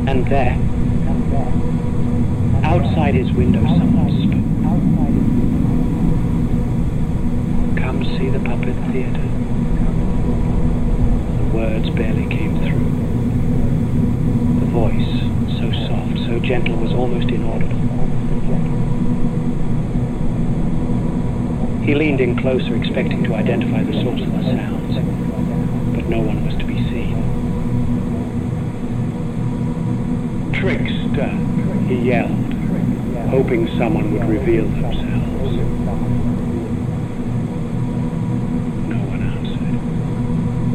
And there, outside his window, someone spoke. Come see the puppet theater. The words barely came through. The voice, so soft, so gentle, was almost inaudible. He leaned in closer, expecting to identify the source of the sounds, but no one was to be seen. "Trickster," he yelled, hoping someone would reveal themselves.